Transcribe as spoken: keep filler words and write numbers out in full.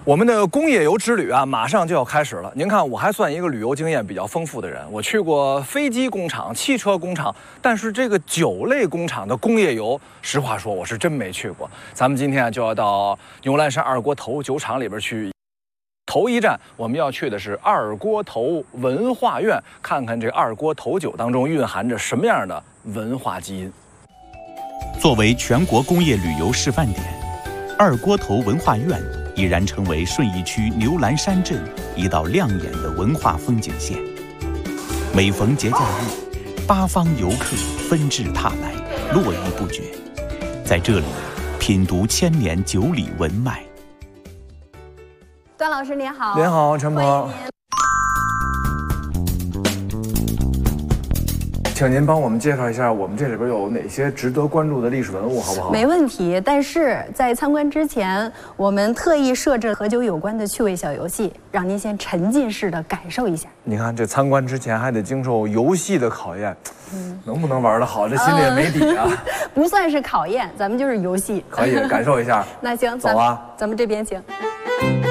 我们的工业游之旅啊，马上就要开始了。您看，我还算一个旅游经验比较丰富的人，我去过飞机工厂、汽车工厂，但是这个酒类工厂的工业游，实话说，我是真没去过。咱们今天啊，就要到牛栏山二锅头酒厂里边去。头一站，我们要去的是二锅头文化院，看看这二锅头酒当中蕴含着什么样的文化基因。 作为全国工业旅游示范点，二锅头文化院已然成为顺义区牛栏山镇一道亮眼的文化风景线。每逢节假日，八方游客纷至沓来，络绎不绝，在这里品读千年酒里文脉。 段老师您好。 您好，陈鹏。请您帮我们介绍一下，我们这里边有哪些值得关注的历史文物，好不好？ 没问题。但是在参观之前，我们特意设置和酒有关的趣味小游戏，让您先沉浸式的感受一下。 你看，这参观之前还得经受游戏的考验，嗯，能不能玩得好，这心里也没底啊。嗯、 不算是考验，咱们就是游戏。 可以感受一下。 那行， 走啊， 咱们这边请。